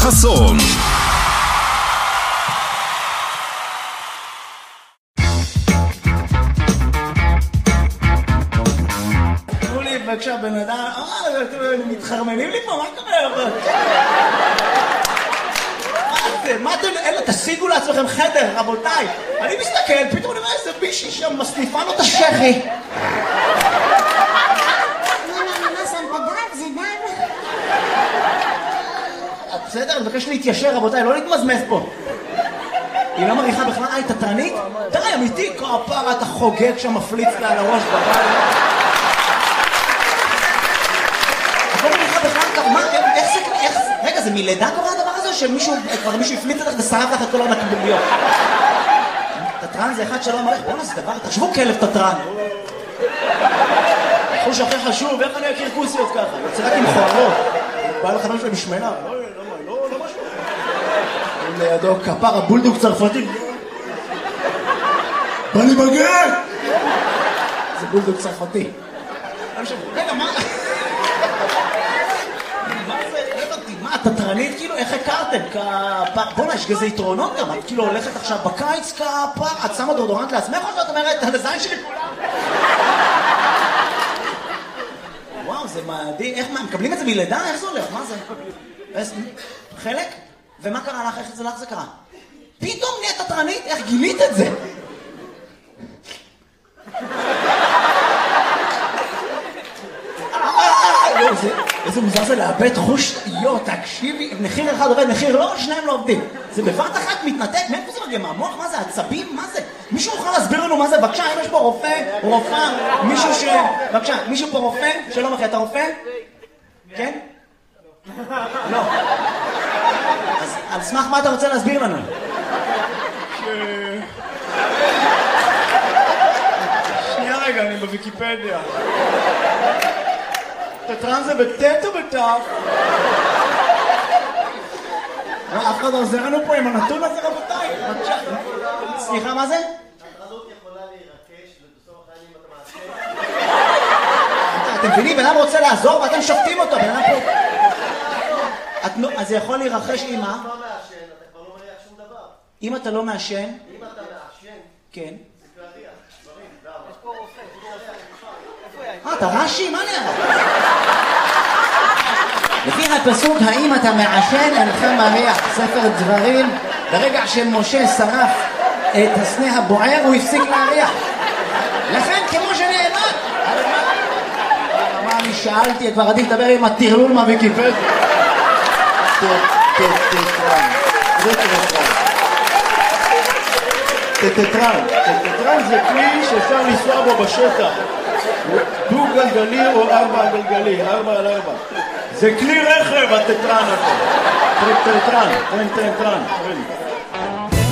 חסון. תראו לי בבקשה בן אדם, מתחרמנים לי פה, מה קורה? מה אתם, אלה, תשיגו לעצמכם חדר, רבותיי. אני מסתכל, פתאום אני רואה איזה בישי שם מסניפה לו את השכי. בסדר, אני מבקש להתיישר, רבותיי, לא להתמזמז פה. היא לא מריחה בכלל, היא תתרנית? תראי, אמיתי, כפרה, אתה חוגג שם, מפליץ לה על הראש בבית. את לא מריחה בכלל, מה, איך זה, רגע, זה מלידה קורה הדבר הזה, שמישהו, כבר מישהו הפליץ לך ושרף לך את כל הנקביליות? תתרן זה אחד שלא אמרך, בואו נעשה דבר, תחשבו כלב תתרן. חוש הכי חשוב, איך אני אכיר כוסיות ככה? יוצא רק עם חורות. בא לחבר שלהם משמנה. לא משהו. לידו כפר הבולדוג צרפתי. בא לי בגר! זה בולדוג צרפתי. רגע, מה? מה, תתרנית כאילו? איך הכרתם? בוא'נה, יש גזה יתרונות גם. את כאילו הולכת עכשיו בקיץ כפר, את שמה דורדורנט לעצמך או שאת אומרת, הזין שלי כולם? וואו, זה מדהים. איך מה, מקבלים את זה מלידה? איך זה הולך? מה זה? חלק? ומה קרה לך? איך זה לך זה קרה? פתאום נהיית תתרנית? איך גילית את זה? איזה מוזר זה לאבד חוש. תקשיבי, מחיר אחד עובד, מחיר לא, שניים לא עובדים. זה בבת אחת מתנתק, מאיפה זה מגיע? מהמוח? מה זה? עצבים? מה זה? מישהו יכול להסביר לנו מה זה? בבקשה, אם יש פה רופא, רופאה, מישהו בבקשה, מישהו פה רופא? שלום אחי, אתה רופא? כן? לא. אז על סמך מה אתה רוצה להסביר לנו? שנייה רגע, אני בוויקיפדיה. תתרן זה בטט או בטף? אף אחד עוזר לנו פה עם הנתון הזה, רבותיי. סליחה, מה זה? התרנות יכולה להירקש ובסוף החיים אתה מעשה. אתם מבינים, בן אדם רוצה לעזור ואתם שופטים אותו, בן אדם פה... אז זה יכול להירחש עם מה? אם אתה לא מעשן, אתה כבר לא מריח שום דבר. אם אתה לא מעשן? אם אתה מעשן, כן. זה להריח, דברים, למה? יש פה רופא, אתה רש"י? מה נראה? לפי הפסוק, האם אתה מעשן אינכם מריח, ספר דברים, ברגע שמשה שרף את הסנה הבוער, הוא הפסיק להריח. לכן, כמו שנאמר, מה אני שאלתי, כבר עדיף לדבר עם הטרלול מהוויקיפדיה. טטרן. טטרן זה כלי שאפשר לנסוע בו בשטח. דו גלגלי או 4 גלגלי, 4 על 4. זה כלי רכב, הטטרן הזה. טטרן.